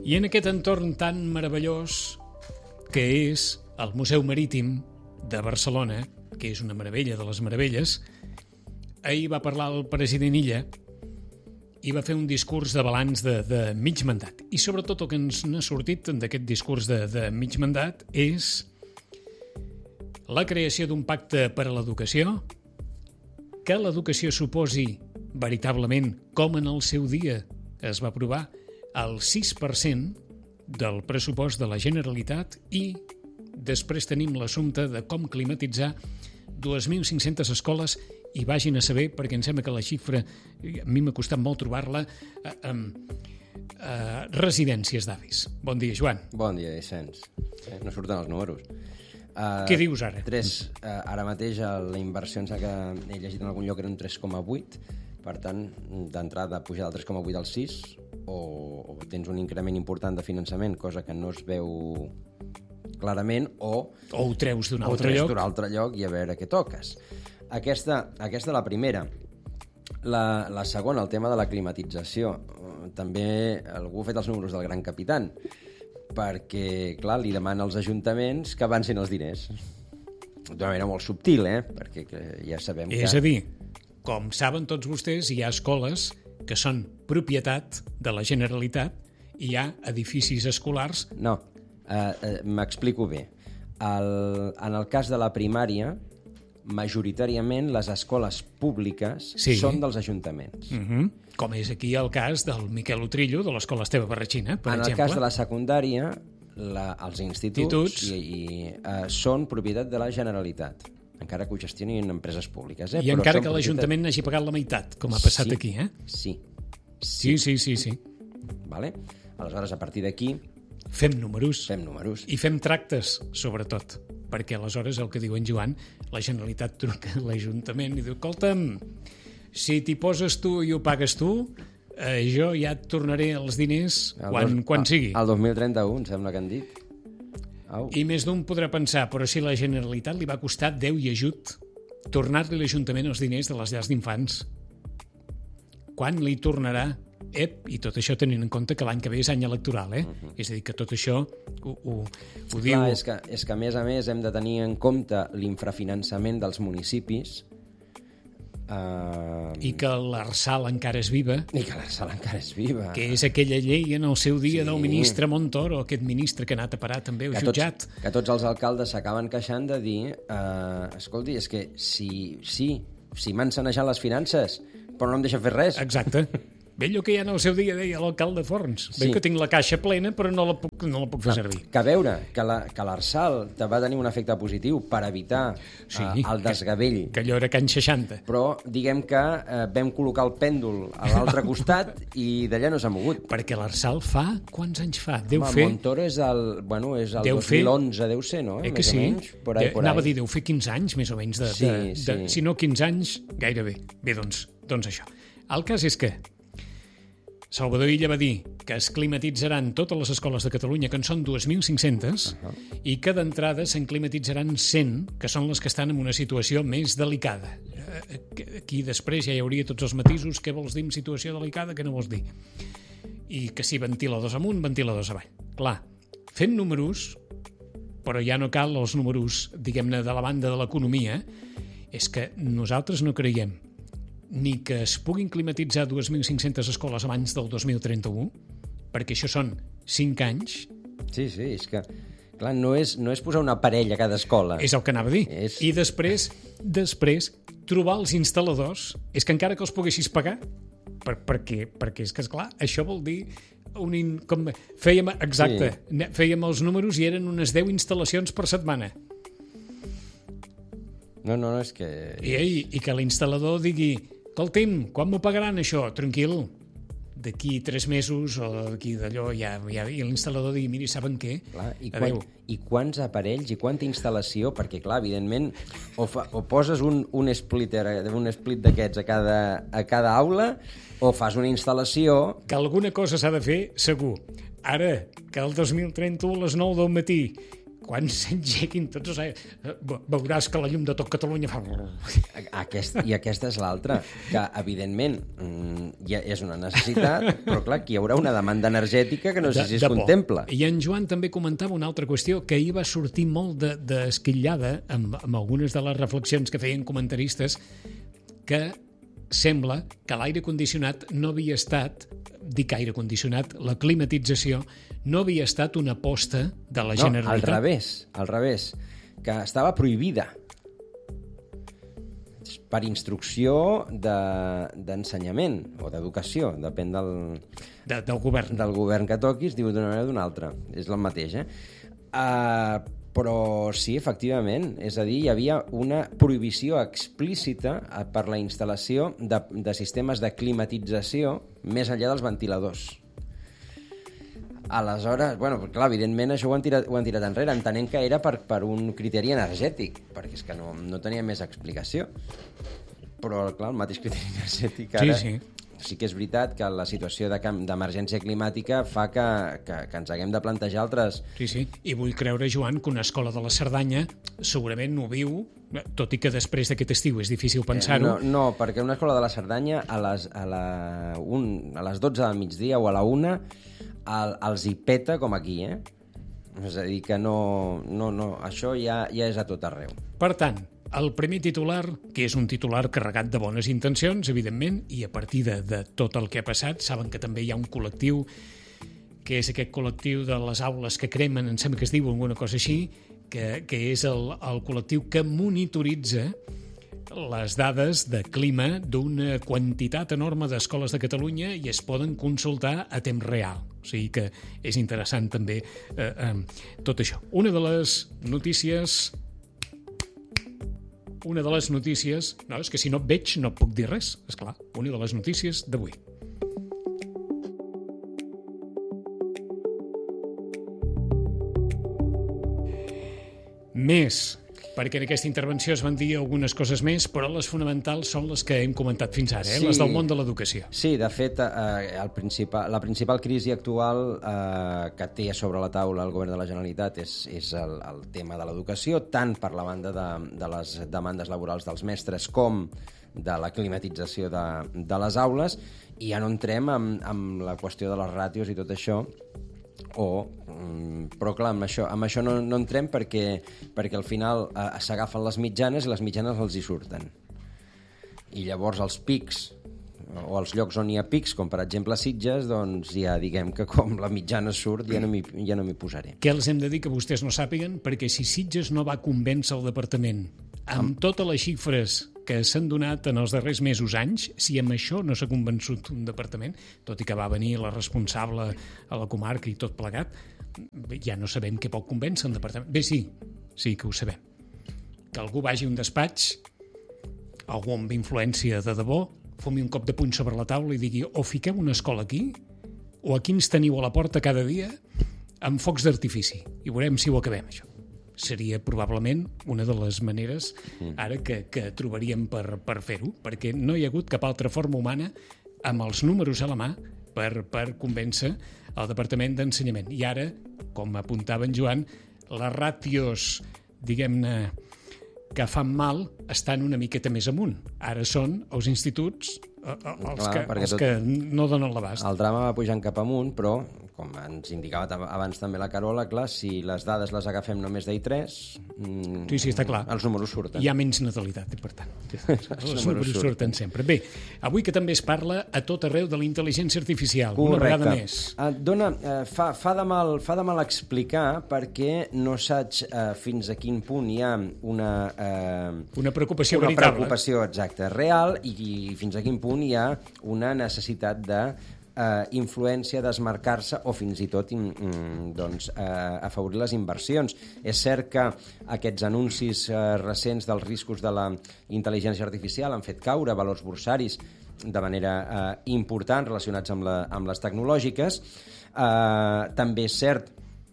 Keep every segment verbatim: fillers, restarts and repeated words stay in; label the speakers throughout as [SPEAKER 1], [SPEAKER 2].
[SPEAKER 1] I en aquest entorn tan meravellós que és el Museu Marítim de Barcelona, que és una meravella de les meravelles, ahir va parlar el president Illa i va fer un discurs de balanç de, de mig mandat. I sobretot el que ens n'ha sortit d'aquest discurs de, de mig mandat és la creació d'un pacte per a l'educació, que l'educació suposi veritablement, com en el seu dia es va aprovar, el sis per cent del pressupost de la Generalitat, i després tenim l'assumpte de com climatitzar dos mil cinc-centes escoles, i vagin a saber, perquè em sembla que la xifra, a mi m'ha costat molt trobar-la, eh, eh, eh, residències d'avis. Bon dia, Joan.
[SPEAKER 2] Bon dia, Vicenç. Eh, no surten els números. Uh,
[SPEAKER 1] Què dius ara?
[SPEAKER 2] tres, uh, ara mateix la inversió que he llegit en algun lloc era un tres coma vuit, per tant, d'entrada pujar del tres coma vuit al sis, o, o tens un increment important de finançament, cosa que no es veu clarament, o,
[SPEAKER 1] o ho treus d'un altre,
[SPEAKER 2] treus
[SPEAKER 1] lloc.
[SPEAKER 2] d'un altre lloc i a veure què toques. Aquesta, aquesta la primera. La, la segona, el tema de la climatització. També algú ha fet els números del Gran Capitán, perquè, clar, li demana als ajuntaments que avancin els diners. D'una manera molt subtil, eh? Perquè ja sabem que...
[SPEAKER 1] És a dir, com saben tots vostès, hi ha escoles que són propietat de la Generalitat i hi ha edificis escolars...
[SPEAKER 2] No, uh, uh, m'explico bé. El, en el cas de la primària, majoritàriament les escoles públiques sí. són dels ajuntaments.
[SPEAKER 1] Uh-huh. Com és aquí el cas del Miquel Utrillo, de l'Escola Esteve Barratxina, per
[SPEAKER 2] en
[SPEAKER 1] exemple.
[SPEAKER 2] En el cas de la secundària, la, els instituts, instituts. I, i, uh, són propietat de la Generalitat, encara que ho gestionin empreses públiques. Eh?
[SPEAKER 1] I
[SPEAKER 2] Però
[SPEAKER 1] encara que
[SPEAKER 2] propietat...
[SPEAKER 1] l'Ajuntament n'hagi pagat la meitat, com ha passat
[SPEAKER 2] sí,
[SPEAKER 1] aquí, eh?
[SPEAKER 2] Sí.
[SPEAKER 1] Sí, sí, sí, sí.
[SPEAKER 2] Vale? Aleshores, a partir d'aquí...
[SPEAKER 1] Fem números.
[SPEAKER 2] Fem números.
[SPEAKER 1] I fem tractes, sobretot. Perquè aleshores, el que diu en Joan, la Generalitat truca a l'Ajuntament i diu, escolta'm, si t'hi poses tu i ho pagues tu, eh, jo ja et tornaré els diners quan, dos, quan sigui.
[SPEAKER 2] El dos mil trenta-u, em sembla que han dit. Au.
[SPEAKER 1] I més d'un podrà pensar, però si a la Generalitat li va costar deu i ajut tornar-li a l'Ajuntament els diners de les llars d'infants, quan li tornarà? Ep, i tot això tenint en compte que l'any que ve és any electoral, eh? Uh-huh. És a dir, que tot això ho, ho, ho diu...
[SPEAKER 2] Clar, és que, és que a més a més hem de tenir en compte l'infrafinançament dels municipis. Uh...
[SPEAKER 1] I que l'Arsal encara és viva.
[SPEAKER 2] I que l'Arsal encara és viva.
[SPEAKER 1] Que és aquella llei en el seu dia sí. del ministre Montoro, aquest ministre que ha anat a parar també al jutjat.
[SPEAKER 2] Tots, que tots els alcaldes s'acaben queixant de dir uh, escolti, és que si, sí, si m'han sanejat les finances, però no em deixa fer res.
[SPEAKER 1] Exacte. Bello que ja en el seu dia deia l'alcalde Forns. Sí. Bé que tinc la caixa plena, però no la puc, no la puc fer no, servir.
[SPEAKER 2] Que a veure, que l'Arsal te va tenir un efecte positiu per evitar sí, uh, el desgavell.
[SPEAKER 1] Que, que allò era Can seixanta.
[SPEAKER 2] Però diguem que uh, vam col·locar el pèndol a l'altre costat i d'allà no s'ha mogut.
[SPEAKER 1] Perquè l'Arsal fa... Quants anys fa? Deu
[SPEAKER 2] Home,
[SPEAKER 1] fer...
[SPEAKER 2] Montoro és el... Bueno, és el
[SPEAKER 1] deu
[SPEAKER 2] dos mil onze, fer... deu ser, no?
[SPEAKER 1] Eh que
[SPEAKER 2] més
[SPEAKER 1] sí?
[SPEAKER 2] o menys, por ahí, por
[SPEAKER 1] Anava
[SPEAKER 2] ahí.
[SPEAKER 1] a dir, deu fer quinze anys, més o menys, de,
[SPEAKER 2] sí,
[SPEAKER 1] de, de,
[SPEAKER 2] sí.
[SPEAKER 1] si no quinze anys, gairebé. Bé, doncs, doncs això. El cas és que Salvador Illa va dir que es climatitzaran totes les escoles de Catalunya, que en són dos mil cinc-centes, uh-huh. i que d'entrada se'n climatitzaran cent, que són les que estan en una situació més delicada. Aquí després ja hi hauria tots els matisos, què vols dir en situació delicada, què no vols dir. I que si ventiladors amunt, ventiladors avall. Clar, fem números, però ja no cal els números, diguem-ne, de la banda de l'economia, és que nosaltres no creiem ni que es puguin climatitzar dos mil cinc-centes escoles abans del dos mil trenta-u, perquè això són cinc anys.
[SPEAKER 2] Sí, sí, és que, clar, no és, no és posar una parella a cada escola.
[SPEAKER 1] És el que anava a dir. És... I després, després, trobar els instal·ladors, és que encara que els poguessis pagar, per, perquè, perquè és que, esclar, això vol dir... Un in, com, fèiem, exacte, sí. fèiem els números i eren unes deu instal·lacions per setmana.
[SPEAKER 2] No, no, és que...
[SPEAKER 1] I, i, i que l'instal·lador digui, escolti'm, quan m'ho pagaran això? Tranquil, d'aquí tres mesos o d'aquí d'allò, ja, ja, i l'instal·lador digui, miri, saben què?
[SPEAKER 2] Clar, i, quan, I quants aparells i quanta instal·lació, perquè, clar, evidentment, o, fa, o poses un, un splitter, un split d'aquests a cada, a cada aula, o fas una instal·lació...
[SPEAKER 1] Que alguna cosa s'ha de fer, segur. Ara, que el dos mil trenta-u a les nou del matí quan s'engeguin tots, veuràs que la llum de tot Catalunya fa...
[SPEAKER 2] Aquest, I aquesta és l'altra, que evidentment ja és una necessitat, però clar, que hi haurà una demanda energètica que no sé si es contempla.
[SPEAKER 1] I en Joan també comentava una altra qüestió, que ahir va sortir molt d'esquitllada amb, amb algunes de les reflexions que feien comentaristes, que sembla que l'aire condicionat no havia estat, dic aire condicionat, la climatització no havia estat una aposta de la
[SPEAKER 2] no,
[SPEAKER 1] Generalitat.
[SPEAKER 2] al revés, al revés, que estava prohibida per instrucció d'ensenyament de, o d'educació, depèn del,
[SPEAKER 1] de, del govern.
[SPEAKER 2] Del govern que toqui, es diu d'una manera o d'una altra. És el mateix, eh? Uh, però sí, efectivament, és a dir, hi havia una prohibició explícita per la instal·lació de, de sistemes de climatització més enllà dels ventiladors. Aleshores, bueno, clar, evidentment això ho han tirat, ho han tirat enrere, entenent que era per, per un criteri energètic, perquè és que no, no tenia més explicació. Però, clar, el mateix criteri energètic ara...
[SPEAKER 1] Sí, sí.
[SPEAKER 2] Sí que és veritat que la situació d'emergència climàtica fa que, que, que ens haguem de plantejar altres...
[SPEAKER 1] Sí, sí, i vull creure, Joan, que una escola de la Cerdanya segurament ho viu, tot i que després d'aquest estiu és difícil pensar-ho.
[SPEAKER 2] Eh, no, no, perquè una escola de la Cerdanya a les, a la, un, a les dotze del migdia o a la una el, els hi peta com aquí, eh? És a dir, que no, no, no, això ja, ja és a tot arreu.
[SPEAKER 1] Per tant, el primer titular, que és un titular carregat de bones intencions, evidentment, i a partir de, de tot el que ha passat, saben que també hi ha un col·lectiu, que és aquest col·lectiu de les aules que cremen, em sembla que es diu alguna cosa així, que, que és el, el col·lectiu que monitoritza les dades de clima d'una quantitat enorme d'escoles de Catalunya i es poden consultar a temps real. O sigui que és interessant també eh, eh, tot això. Una de les notícies... Una de les notícies... No, és que si no et veig no et puc dir res, és clar. Una de les notícies d'avui. Més, perquè en aquesta intervenció es van dir algunes coses més, però les fonamentals són les que hem comentat fins ara, eh? Sí, les del món de l'educació.
[SPEAKER 2] Sí, de fet, eh, el principal, la principal crisi actual eh, que té sobre la taula el govern de la Generalitat és, és el, el tema de l'educació, tant per la banda de, de les demandes laborals dels mestres com de la climatització de, de les aules, i ja no entrem amb, amb la qüestió de les ràtios i tot això, o, però clar, amb això, amb això no, no entrem perquè, perquè al final eh, s'agafen les mitjanes i les mitjanes els hi surten. I llavors els pics, o els llocs on hi ha pics, com per exemple Sitges, doncs ja diguem que com la mitjana surt ja no m'hi ja no m'hi posaré.
[SPEAKER 1] Què els hem de dir que vostès no sàpiguen? Perquè si Sitges no va convèncer el departament amb totes les xifres que s'han donat en els darrers mesos, anys, si amb això no s'ha convençut un departament, tot i que va venir la responsable a la comarca i tot plegat, ja no sabem què pot convèncer un departament. Bé, sí, sí que ho sabem. Que algú vagi a un despatx, algú amb influència de debò, fumi un cop de puny sobre la taula i digui o fiqueu una escola aquí, o aquí ens teniu a la porta cada dia amb focs d'artifici, i veurem si ho acabem, això. Seria probablement una de les maneres ara que, que trobaríem per, per fer-ho, perquè no hi ha hagut cap altra forma humana amb els números a la mà per, per convèncer el Departament d'Ensenyament. I ara, com apuntava en Joan, les ràtios, diguem-ne, que fan mal estan una miqueta més amunt. Ara són els instituts els,
[SPEAKER 2] Clar,
[SPEAKER 1] que, els
[SPEAKER 2] tot,
[SPEAKER 1] que no donen l'abast.
[SPEAKER 2] El drama va pujant cap amunt, però, com ens indicava abans també la Carola, clar, si les dades les agafem només d'I tres, mm,
[SPEAKER 1] sí, sí, està clar.
[SPEAKER 2] Els números surten.
[SPEAKER 1] Hi ha menys natalitat, i per tant, els, els números, números surten. surten sempre. Bé, avui que també es parla a tot arreu de la intel·ligència artificial,
[SPEAKER 2] Correcte.
[SPEAKER 1] Una vegada més.
[SPEAKER 2] Uh, dona, uh, fa, fa, de mal, fa de mal explicar perquè no saps uh, fins a quin punt hi ha una... Uh,
[SPEAKER 1] una preocupació
[SPEAKER 2] una
[SPEAKER 1] veritable.
[SPEAKER 2] preocupació exacta, real, i, i fins a quin punt hi ha una necessitat de eh, influència, desmarcar-se o fins i tot mm, doncs, eh, afavorir les inversions. És cert que aquests anuncis eh, recents dels riscos de la intel·ligència artificial han fet caure valors borsaris de manera eh, important relacionats amb, la, amb les tecnològiques. Eh, també és cert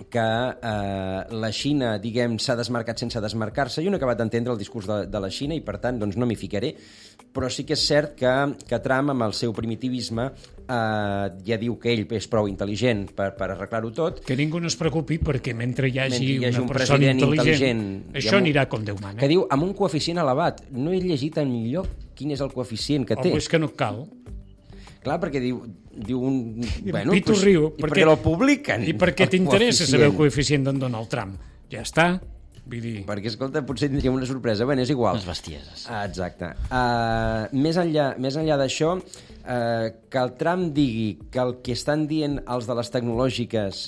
[SPEAKER 2] que eh, la Xina, diguem, s'ha desmarcat sense desmarcar-se. Jo no he acabat d'entendre el discurs de, de la Xina i, per tant, doncs no m'hi ficaré. Però sí que és cert que, que Trump, amb el seu primitivisme, eh, ja diu que ell és prou intel·ligent per, per arreglar-ho tot.
[SPEAKER 1] Que ningú no es preocupi, perquè mentre hi hagi,
[SPEAKER 2] mentre hi hagi
[SPEAKER 1] una
[SPEAKER 2] un
[SPEAKER 1] persona
[SPEAKER 2] president
[SPEAKER 1] intel·ligent,
[SPEAKER 2] intel·ligent
[SPEAKER 1] això
[SPEAKER 2] amb,
[SPEAKER 1] anirà com Déu mana.
[SPEAKER 2] Que diu, amb un coeficient elevat. No he llegit enlloc quin és el coeficient que
[SPEAKER 1] O
[SPEAKER 2] té.
[SPEAKER 1] és que no cal.
[SPEAKER 2] Clar, perquè diu, diu un... Bueno,
[SPEAKER 1] Pitu
[SPEAKER 2] pues,
[SPEAKER 1] riu.
[SPEAKER 2] I perquè el publiquen.
[SPEAKER 1] I perquè t'interessa saber el coeficient d'on Donald Trump. Ja està. Vull dir...
[SPEAKER 2] Perquè, escolta, potser tindríem una sorpresa. Bé, és igual.
[SPEAKER 3] Les bestieses.
[SPEAKER 2] Ah, exacte. Uh, més enllà, més enllà d'això, uh, que el Trump digui que el que estan dient els de les tecnològiques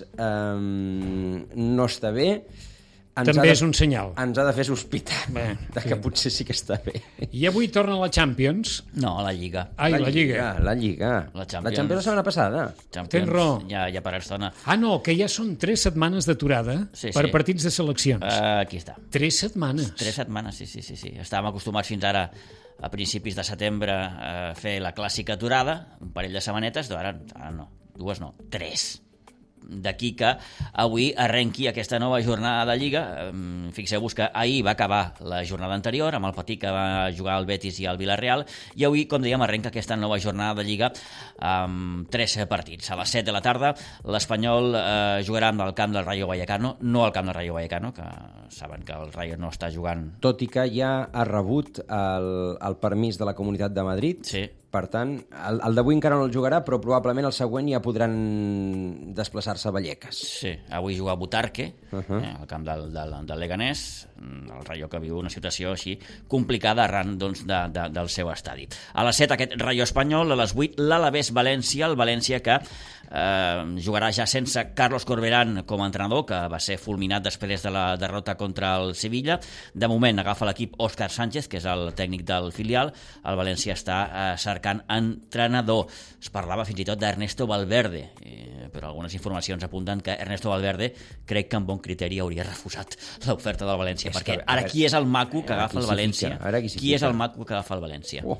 [SPEAKER 2] um, no està bé... Ens
[SPEAKER 1] també
[SPEAKER 2] de,
[SPEAKER 1] és un senyal.
[SPEAKER 2] Ens ha de fer sospitar Bé, de que
[SPEAKER 1] sí.
[SPEAKER 2] potser sí que està bé.
[SPEAKER 1] I avui torna la Champions.
[SPEAKER 3] No, la Lliga.
[SPEAKER 1] Ai, la, la Lliga.
[SPEAKER 2] La Lliga.
[SPEAKER 3] La Champions.
[SPEAKER 2] La Champions la setmana passada.
[SPEAKER 3] Champions,
[SPEAKER 1] Tens raó.
[SPEAKER 3] Ja, ja per estona.
[SPEAKER 1] Ah, no, que ja són tres setmanes d'aturada
[SPEAKER 3] sí,
[SPEAKER 1] per
[SPEAKER 3] sí.
[SPEAKER 1] partits de seleccions.
[SPEAKER 3] Uh, aquí està.
[SPEAKER 1] Tres setmanes.
[SPEAKER 3] Tres setmanes, sí, sí, sí, sí. Estàvem acostumats fins ara a principis de setembre a fer la clàssica aturada, un parell de setmanetes, ara, ara no, dues no, tres. D'aquí que avui arrenqui aquesta nova jornada de Lliga. Fixeu-vos que ahir va acabar la jornada anterior amb el partit que va jugar el Betis i el Villarreal, i avui, com dèiem, arrenca aquesta nova jornada de Lliga amb tres partits. A les set de la tarda l'Espanyol eh, jugarà amb el camp del Rayo Vallecano, no al camp del Rayo Vallecano, que saben que el Rayo no està jugant.
[SPEAKER 2] Tot i que ja ha rebut el, el permís de la Comunitat de Madrid.
[SPEAKER 3] Sí.
[SPEAKER 2] Per tant, el, el d'avui encara no el jugarà, però probablement el següent ja podran desplaçar-se a Vallecas.
[SPEAKER 3] Sí, avui juga a Butarque, uh
[SPEAKER 2] Uh-huh.
[SPEAKER 3] -huh. eh, al camp del, del, del Leganés, el Rayo que viu una situació així complicada arran doncs, de, de, del seu estadi. A les set aquest Rayo Espanyol, a les vuit l'Alavés València, el València que eh, jugarà ja sense Carlos Corberán com a entrenador, que va ser fulminat després de la derrota contra el Sevilla. De moment agafa l'equip Òscar Sánchez, que és el tècnic del filial. El València està eh, cercant entrenador. Es parlava fins i tot d'Ernesto Valverde, eh, però algunes informacions apunten que Ernesto Valverde crec que amb bon criteri hauria refusat l'oferta del València, és perquè que, ara qui és el maco que agafa el València? Qui, qui és el maco que agafa el València? Oh.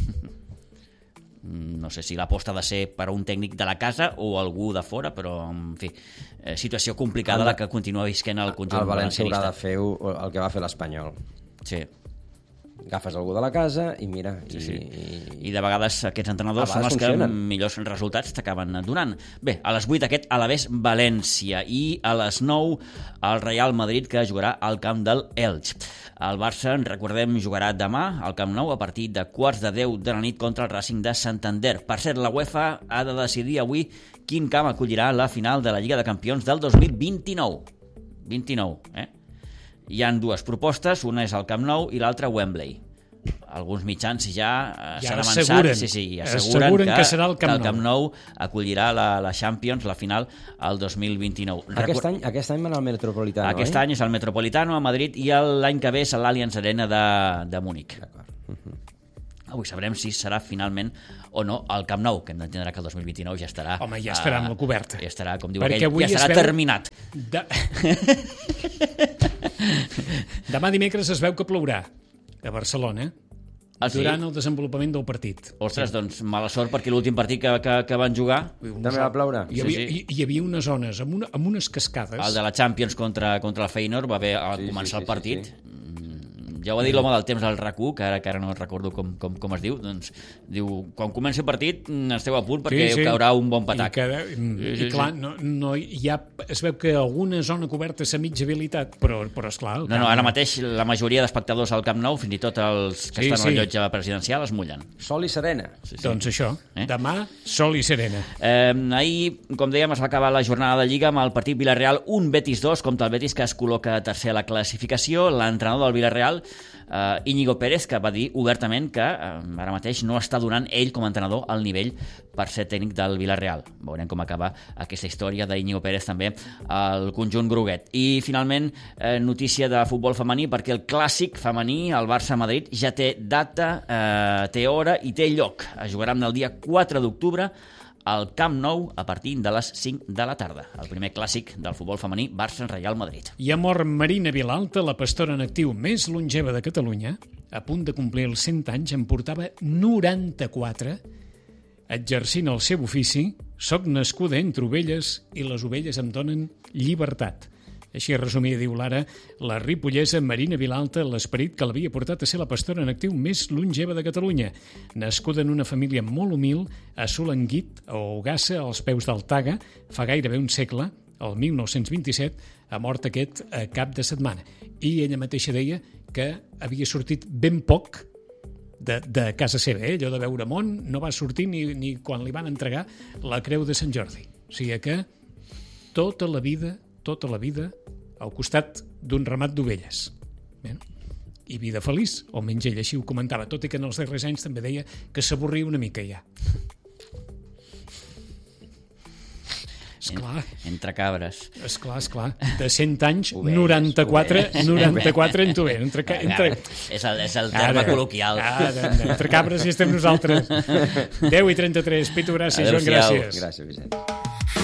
[SPEAKER 3] No sé si l'aposta ha de ser per a un tècnic de la casa o algú de fora, però, en fi, eh, situació complicada el, la que continua visquent el conjunt
[SPEAKER 2] el València
[SPEAKER 3] valencianista.
[SPEAKER 2] Haurà de fer el que va fer l'Espanyol.
[SPEAKER 3] Sí.
[SPEAKER 2] Agafes algú de la casa i mira...
[SPEAKER 3] Sí, sí.
[SPEAKER 2] I,
[SPEAKER 3] I de vegades aquests entrenadors són els funcionen. Que millors resultats t'acaben donant. Bé, a les vuit aquest Alavés València i a les nou el Real Madrid, que jugarà al camp del Elx. El Barça, recordem, jugarà demà al Camp Nou a partir de quarts de deu de la nit contra el Racing de Santander. Per cert, la UEFA ha de decidir avui quin camp acollirà la final de la Lliga de Campions del dos mil vint-i-nou. vint-i-nou, eh? Hi han dues propostes, una és el Camp Nou i l'altra Wembley. Alguns mitjans ja, ja s'han avançat, sí, sí, asseguren, asseguren que, que, serà el Camp, que el Camp Nou acollirà la, la Champions, la final, el dos mil vint-i-nou.
[SPEAKER 2] Aquest, any, aquest any van al Metropolitano,
[SPEAKER 3] Aquest
[SPEAKER 2] oi?
[SPEAKER 3] any és el Metropolitano a Madrid i l'any que ve és l'Allianz Arena de, de Múnich.
[SPEAKER 2] D'acord. Uh-huh.
[SPEAKER 3] Avui sabrem si serà finalment o no el Camp Nou, que hem d'entendre que el dos mil vint-i-nou ja estarà...
[SPEAKER 1] Home, ja estarà amb la coberta.
[SPEAKER 3] Ja estarà, com diu
[SPEAKER 1] perquè
[SPEAKER 3] aquell, ja estarà
[SPEAKER 1] veu...
[SPEAKER 3] terminat.
[SPEAKER 1] De... Demà dimecres es veu que plourà a Barcelona
[SPEAKER 3] ah, sí?
[SPEAKER 1] durant el desenvolupament del partit.
[SPEAKER 3] Ostres, sí. Doncs mala sort, perquè l'últim partit que, que, que van jugar...
[SPEAKER 2] També va ploure?
[SPEAKER 1] Hi havia,
[SPEAKER 3] sí, sí.
[SPEAKER 1] Hi, hi havia unes zones amb, una, amb unes cascades.
[SPEAKER 3] El de la Champions contra, contra el Feyenoord va haver al
[SPEAKER 2] sí,
[SPEAKER 3] començar
[SPEAKER 2] sí, sí,
[SPEAKER 3] el partit...
[SPEAKER 2] Sí, sí.
[SPEAKER 3] Ja ho va dir l'home del temps al RAC u, que ara, que ara no recordo com, com, com es diu, doncs diu, quan comenci el partit esteu a punt perquè sí, sí. caurà un bon patac.
[SPEAKER 1] I, que, i, sí, i clar, sí. no, no, ja es veu que alguna zona coberta és a mitja habilitat, però, però esclar...
[SPEAKER 3] No, no, ara mateix la majoria d'espectadors al Camp Nou, fins i tot els que sí, estan sí. al llotja presidencial, es mullen.
[SPEAKER 2] Sol i serena.
[SPEAKER 1] Sí, sí. Doncs això, eh? Demà, sol i serena.
[SPEAKER 3] Eh, ahir, com dèiem, es va acabar la jornada de Lliga amb el partit Villarreal un Betis dos, compta el Betis, que es col·loca tercer a la classificació. L'entrenador del Villarreal, Uh, Íñigo Pérez, que va dir obertament que uh, ara mateix no està donant ell com a entrenador el nivell per ser tècnic del Villarreal. Veurem com acaba aquesta història d'Íñigo Pérez també al conjunt groguet. I finalment eh, notícia de futbol femení, perquè el clàssic femení, el Barça-Madrid, ja té data, eh, té hora i té lloc. Es jugarà el dia quatre d'octubre al Camp Nou a partir de les cinc de la tarda. El primer clàssic del futbol femení, Barça-Real Madrid.
[SPEAKER 1] I ha mort Marina Vilalta, la pastora en actiu més longeva de Catalunya, a punt de complir els cent anys, en portava noranta-quatre, exercint el seu ofici soc nascuda entre ovelles i les ovelles em donen llibertat. Així resumia, diu l'ara, la ripollesa Marina Vilalta, l'esperit que l'havia portat a ser la pastora en actiu més longeva de Catalunya. Nascuda en una família molt humil, a Solanguit, a Ogassa, als peus del Taga, fa gairebé un segle, el mil nou-cents vint-i-set, ha mort aquest a cap de setmana. I ella mateixa deia que havia sortit ben poc de, de casa seva, eh? Allò de veure món no va sortir ni, ni quan li van entregar la Creu de Sant Jordi. O sigui que tota la vida, tota la vida, al costat d'un ramat d'ovelles. Bé, i vida feliç, o menys ell així ho comentava, tot i que en els darrers anys també deia que s'avorria una mica ja. Esclar.
[SPEAKER 3] Entre cabres.
[SPEAKER 1] Esclar, esclar. De cent anys, ovelles, noranta-quatre, ovelles. noranta-quatre en tu bé. Entre, entre...
[SPEAKER 3] És, el, és el terme ara, col·loquial.
[SPEAKER 1] Ara, entre cabres hi estem nosaltres. deu i trenta-tres. Pitu, gràcies. Joan, gràcies.
[SPEAKER 2] Gràcies, Vicent.